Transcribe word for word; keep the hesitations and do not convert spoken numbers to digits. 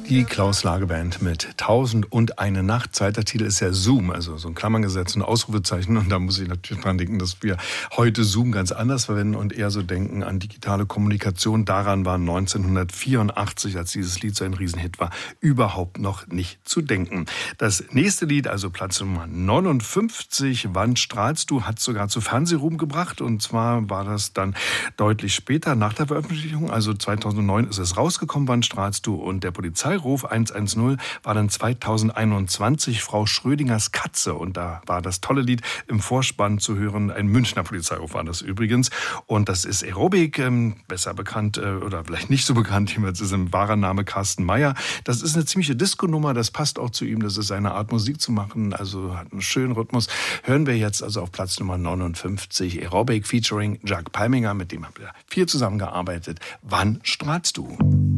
Die Klaus-Lage-Band mit Tausend und eine Nacht. Zweiter Titel ist ja Zoom, also so ein Klammern gesetzt, ein Ausrufezeichen. Und da muss ich natürlich dran denken, dass wir heute Zoom ganz anders verwenden und eher so denken an digitale Kommunikation. Daran war neunzehnhundertvierundachtzig, als dieses Lied so ein Riesenhit war, überhaupt noch nicht zu denken. Das nächste Lied, also Platz Nummer neunundfünfzig, Wann strahlst du, hat sogar zu Fernsehruhm gebracht. Und zwar war das dann deutlich später, nach der Veröffentlichung. Also zweitausendneun ist es rausgekommen, Wann strahlst du. Und der Polizeiruf hundertzehn war dann zweitausendeinundzwanzig Frau Schrödingers Katze. Und da war das tolle Lied im Vorspann zu hören. Ein Münchner Polizeiruf war das übrigens. Und das ist Aerobic, ähm, besser bekannt äh, oder vielleicht nicht so bekannt. Jedenfalls ist ein wahrer Name Carsten Meyer. Das ist eine ziemliche Disco-Nummer. Das passt auch zu ihm. Das ist seine Art, Musik zu machen. Also hat einen schönen Rhythmus. Hören wir jetzt also auf Platz Nummer neunundfünfzig Aerobic featuring Jacques Palminger. Mit dem haben wir viel zusammengearbeitet. Wann strahlst du?